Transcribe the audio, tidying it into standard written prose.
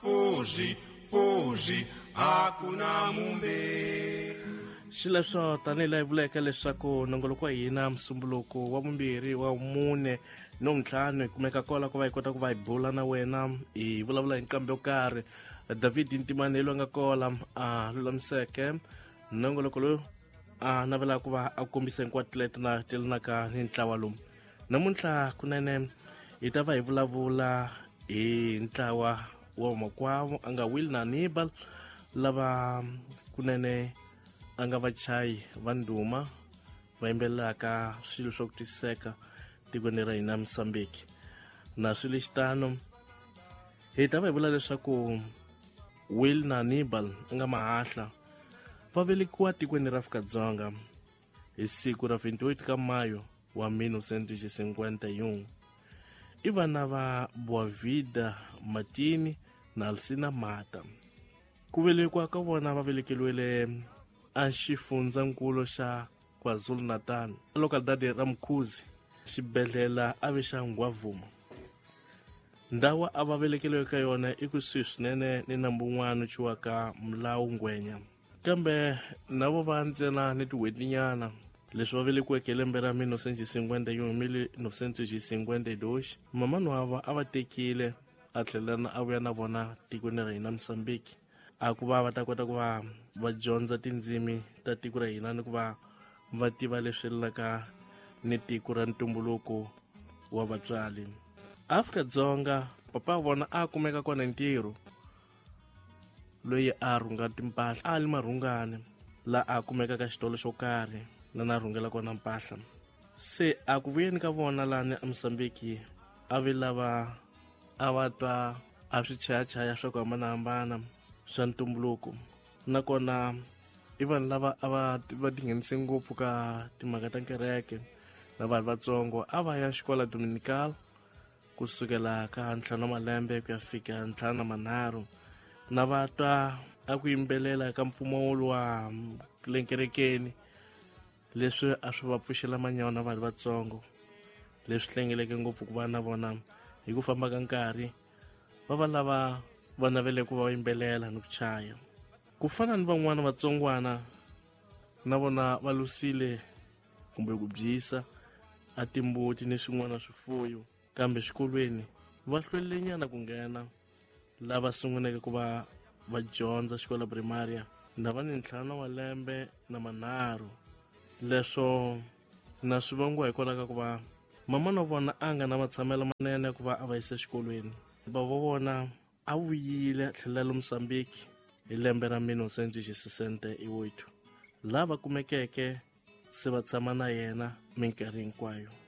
fuji fuji hakuna mumbe. Xileswo tanihi hi vuleke leswaku nongoloko wa hina msumbuluko wa vumbirhi wa mune no ntlhanu hi kumeka kola ku va hi kota ku va hi bula na wena hi vulavula hi nqambi yo karhi. David Ntimane lo nga kola a lulamiseke nongoloko lowu a navelaka ku va a kombisa hinkwati leti na telanaka ni ntlawa lowu. Namuntlha kunene hi ta va hi vulavula hi ntlawa wa makwavo a nga Will na Hannibal lava kunene a nga vachayi va ndhuma va yimbelelaka swilo swo twisiseka tikweni ra hina Msambiki. Na swilo xitano hi ta va hi vula leswaku Will na Hannibal a nga mahahla va velekiwa tikweni ra Afrika-Dzonga hi siku ra 28 ka Mayo wa 1951. I vana va Boavida Matini na Alcina Mata. Ku velekiwa ka vona va velekeliwile a xifundzankulu xa KwaZulu-Natal lokalidade ra Mkhuzi, xibedhlele a ve xa Ngwavuma. Ndhawu a va velekeliwe ka yona i kusuhi swinene ni nambu wun'wana chiwaka Mlawu Ngwenya, kambe navo va ntsena ni tiwetinyana leswi va velekiweke hi lembe ra 1952. Mamani wava a va tekile a tlhelana a vuya na vona tikweni ra hina Msambiki a ku va ta kota ku va dyondza tindzimi ta tiko ra hina ni ku va tiva leswi laka ni tiko ra ntumbuluko wa vatswali. Afrika-Dzonga papa vona a kumeka kona ntirho loyi a rhunga timpahla a li marhungane la a kumeka ka xitolo xo karhi la na rhungela kona mpahla. Se a ku vuyeni ka vona lani Msambiki a ve lava a va twa a swichayachaya swa ku hambanahambana swa ntumbuluko, nakona i vanhu lava a va tinghenise ngopfu ka timhaka ta kereke na vanhu vatsongo. A va ya xikola Dominical kusukela ka 5 malembe ku ya fika 5 na va twa a ku yimbelela ka mpfumawulo wa le kerekeni leswi a swi va pfuxela manyana vanhu vatsongo leswi hlengeleke ngopfu ku va na vona hi ku famba ka nkarhi va lava va navele ku va yimbelela ni ku chaya. Ku fana ni van'wana vatsongwana na vona va lusile kumbe ku byisa a timbuti ni swin'wana swifuyo, kambe xikolweni va hlwele nyana ku nghena lava sunguleke ku va dyondza xikola primaria na va ni 5 wa lembe na manharhu. Leswo na swi vangiwa hikwalaho ka ku va mamana wa vona a nga na matshamelo manene ku va a va yisa xikolweni. Bava vona a vuyile tlhelela Msambiki hi lembe ra 1968 lava kumekeke se va tshama na yena minkarhi hinkwayo.